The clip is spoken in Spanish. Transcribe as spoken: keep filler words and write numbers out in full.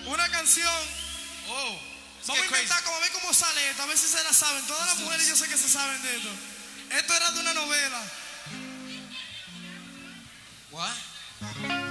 una canción. Oh, Vamos a inventar como a ver cómo sale esto, a ver si se la saben. Todas las mujeres yo sé que se saben de esto. Esto era de una novela.